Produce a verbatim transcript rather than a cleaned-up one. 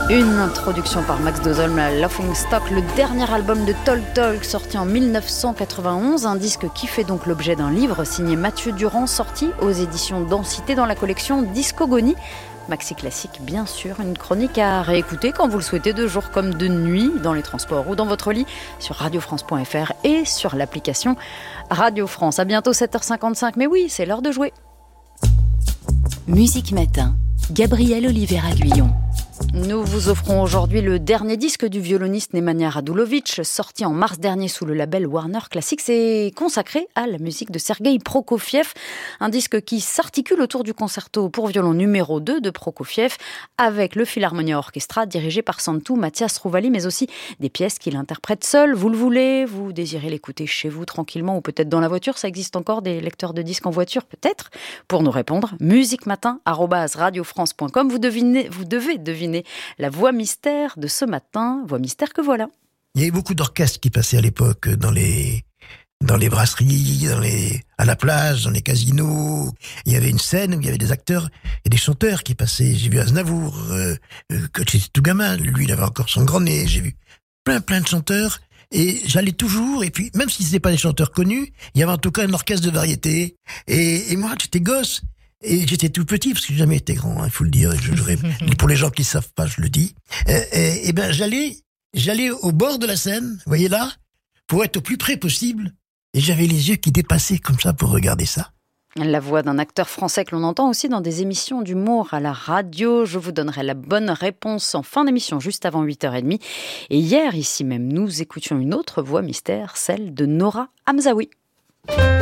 Une introduction par Max Dozolm, Laughing Stock, le dernier album de Tol Talk sorti en dix-neuf cent quatre-vingt-onze, un disque qui fait donc l'objet d'un livre signé Mathieu Durand, sorti aux éditions Densité dans la collection Discogonie. Maxi classique, bien sûr, une chronique à réécouter quand vous le souhaitez, de jour comme de nuit, dans les transports ou dans votre lit, sur radio france point f r et sur l'application Radio France. À bientôt sept heures cinquante-cinq, mais oui, c'est l'heure de jouer. Musique Matin, Gabriel Oliveira-Guillon. Nous vous offrons aujourd'hui le dernier disque du violoniste Nemanja Radulović, sorti en mars dernier sous le label Warner Classics. C'est consacré à la musique de Sergueï Prokofiev, un disque qui s'articule autour du concerto pour violon numéro deux de Prokofiev, avec le Philharmonia Orchestra dirigé par Santu Mathias Rouvali, mais aussi des pièces qu'il interprète seul. Vous le voulez, vous désirez l'écouter chez vous tranquillement ou peut-être dans la voiture. Ça existe encore des lecteurs de disques en voiture, peut-être. Pour nous répondre, musiquematin arobase radio france point com. Vous devinez, vous devez deviner la voix mystère de ce matin, voix mystère que voilà. Il y avait beaucoup d'orchestres qui passaient à l'époque dans les dans les brasseries, dans les à la plage, dans les casinos. Il y avait une scène où il y avait des acteurs et des chanteurs qui passaient. J'ai vu Aznavour, euh, euh, quand j'étais tout gamin, lui il avait encore son grand nez. J'ai vu plein plein de chanteurs et j'allais toujours. Et puis même si c'était pas des chanteurs connus, il y avait en tout cas un orchestre de variété. Et, et moi j'étais gosse. Et j'étais tout petit, parce que j'ai jamais été grand, il hein, faut le dire. Je, je, pour les gens qui savent pas, je le dis. Et, et, et ben, j'allais, j'allais au bord de la Seine, vous voyez là, pour être au plus près possible. Et j'avais les yeux qui dépassaient comme ça pour regarder ça. La voix d'un acteur français que l'on entend aussi dans des émissions d'humour à la radio. Je vous donnerai la bonne réponse en fin d'émission, juste avant huit heures trente. Et hier, ici même, nous écoutions une autre voix mystère, celle de Nora Hamzaoui.